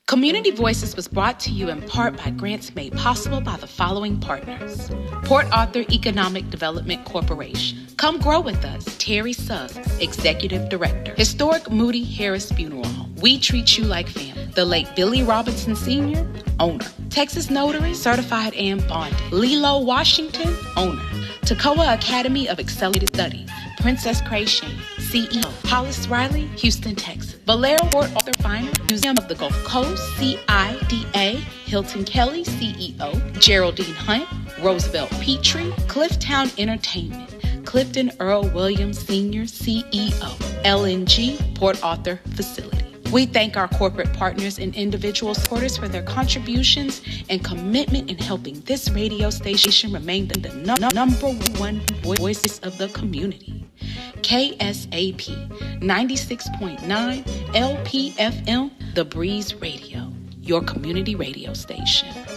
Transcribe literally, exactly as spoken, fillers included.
Community Voices was brought to you in part by grants made possible by the following partners. Port Arthur Economic Development Corporation. Come grow with us. Terry Suggs, Executive Director. Historic Moody Harris Funeral Home. We treat you like family. The late Billy Robinson Senior, owner. Texas Notary, certified and bonded. Lilo Washington, owner. Toccoa Academy of Accelerated Studies. Princess Cray-Shane, C E O. Hollis Riley, Houston, Texas. Valero Port Arthur Finer, Museum of the Gulf Coast, C I D A. Hilton Kelly, C E O. Geraldine Hunt, Roosevelt Petrie. Clifftown Entertainment, Clifton Earl Williams Senior, C E O. L N G Port Arthur Facility. We thank our corporate partners and individual supporters for their contributions and commitment in helping this radio station remain the num- number one voice of the community. K S A P ninety-six point nine L P F M, The Breeze Radio, your community radio station.